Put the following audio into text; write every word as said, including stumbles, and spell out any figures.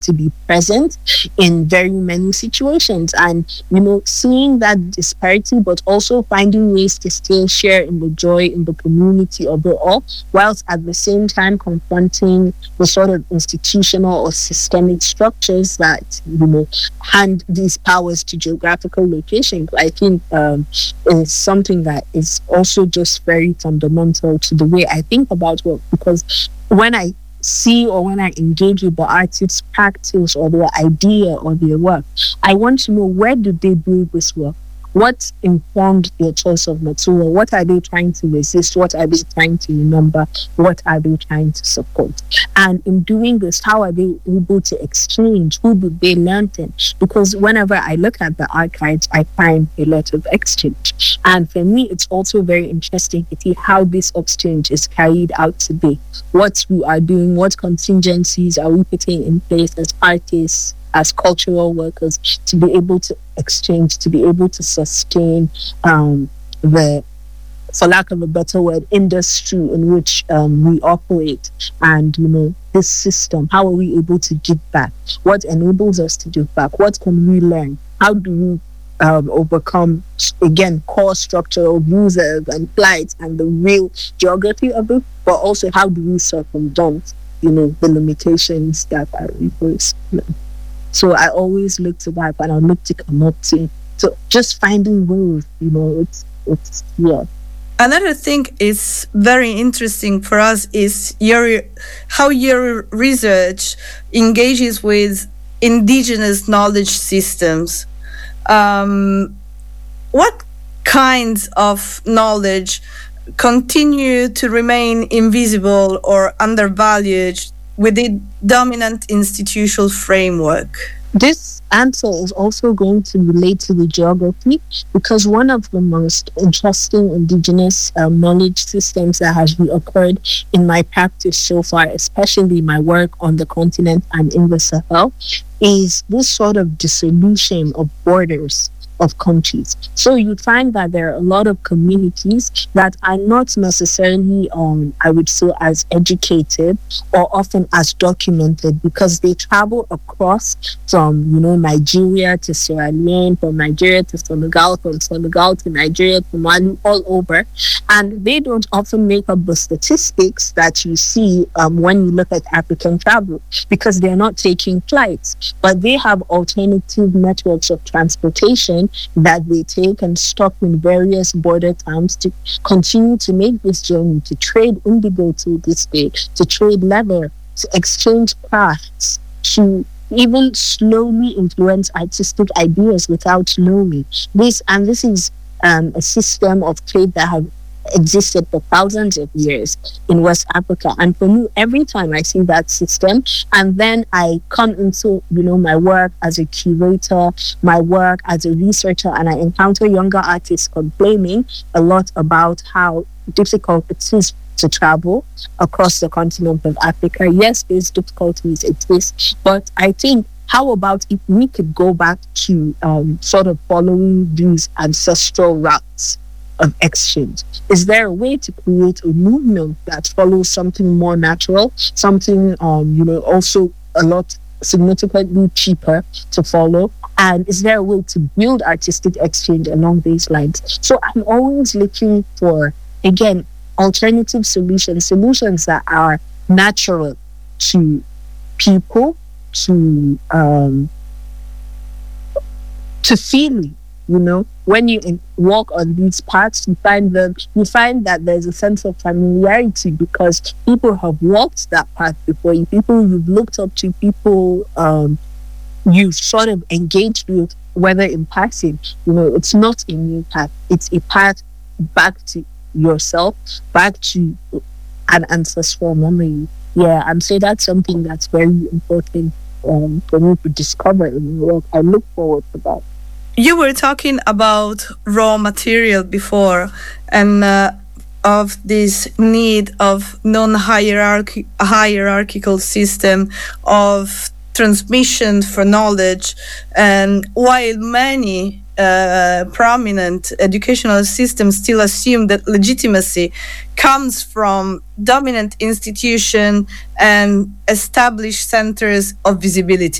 to be present in very many situations. And, you know, seeing that disparity, but also finding ways to still share in the joy in the community overall, whilst at the same time confronting the sort of institutional or systemic structures that, you know, hand these powers to geographical locations, I think um, is something that is also just very fundamental to the way I think about work. Because when I see or when I engage with the artist's practice or their idea or their work, I want to know, where did they build this work? What informed their choice of material? What are they trying to resist? What are they trying to remember? What are they trying to support? And in doing this, how are they able to exchange? Who did they learn from? Because whenever I look at the archives, I find a lot of exchange. And for me, it's also very interesting to see how this exchange is carried out today. What we are doing, what contingencies are we putting in place as artists, as cultural workers, to be able to exchange, to be able to sustain um, the, for lack of a better word, industry in which um, we operate. And, you know, this system, how are we able to give back? What enables us to give back? What can we learn? How do we um, overcome, again, core structural bruises and plights and the real geography of it? But also, how do we circumvent, you know, the limitations that are imposed? So I always look to that, and I look to connect to. So just finding ways, you know, it's, it's, yeah. Another thing is very interesting for us is your how your research engages with indigenous knowledge systems. Um, what kinds of knowledge continue to remain invisible or undervalued within dominant institutional framework? This answer is also going to relate to the geography, because one of the most interesting indigenous um, knowledge systems that has occurred in my practice so far, especially my work on the continent and in the Sahel, is this sort of dissolution of borders of countries. So you find that there are a lot of communities that are not necessarily, um, I would say, as educated or often as documented, because they travel across from, you know, Nigeria to Sierra Leone, from Nigeria to Senegal, from Senegal to Nigeria to Mali, all over. And they don't often make up the statistics that you see um, when you look at African travel, because they're not taking flights, but they have alternative networks of transportation that they take and stop in various border towns to continue to make this journey, to trade indigo to this day, to trade leather, to exchange crafts, to even slowly influence artistic ideas without knowing this. And this is um, a system of trade that have existed for thousands of years in West Africa. And for me, every time I see that system, and then I come into, you know, my work as a curator, my work as a researcher, and I encounter younger artists complaining a lot about how difficult it is to travel across the continent of Africa. Yes, there's difficulties, it is, but I think, how about if we could go back to um, sort of following these ancestral routes of exchange? Is there a way to create a movement that follows something more natural, something, um, you know, also a lot significantly cheaper to follow? And is there a way to build artistic exchange along these lines? So I'm always looking for, again, alternative solutions, solutions that are natural to people, to um, to feeling. You know, when you in, walk on these paths, you find them. You find that there's a sense of familiarity because people have walked that path before you. People you've looked up to, people um, you've sort of engaged with, whether in passing. You know, it's not a new path. It's a path back to yourself, back to an ancestral memory. Yeah, and so that's something that's very important um, for me to discover in the work. I look forward to that. You were talking about raw material before, and uh, of this need of non-hierarchy hierarchical system of transmission for knowledge. And while many uh, prominent educational systems still assume that legitimacy comes from dominant institution and established centers of visibility.